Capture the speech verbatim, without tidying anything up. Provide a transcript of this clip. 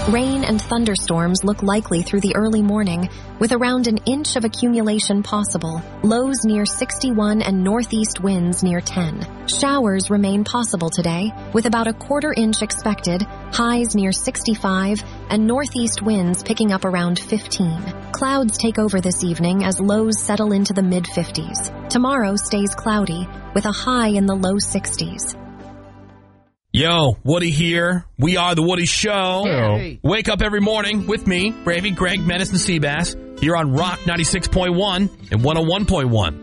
Rain and thunderstorms look likely through the early morning, with around an inch of accumulation possible. Lows near sixty-one and northeast winds near ten. Showers remain possible today, with about a quarter inch expected, highs near sixty-five, and northeast winds picking up around fifteen. Clouds take over this evening as lows settle into the mid-fifties. Tomorrow stays cloudy, with a high in the low sixties. Yo, Woody here. We are The Woody Show. Hey. Wake up every morning with me, Bravey, Greg, Menace, and Seabass, here on Rock ninety-six point one and one oh one point one.